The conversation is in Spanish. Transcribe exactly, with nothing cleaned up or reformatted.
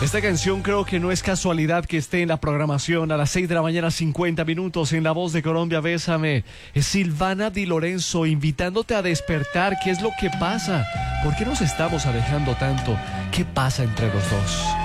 Esta canción creo que no es casualidad que esté en la programación a las seis de la mañana, cincuenta minutos, en La Voz de Colombia. Bésame. Es Silvana Di Lorenzo invitándote a despertar. ¿Qué es lo que pasa? ¿Por qué nos estamos alejando tanto? ¿Qué pasa entre los dos?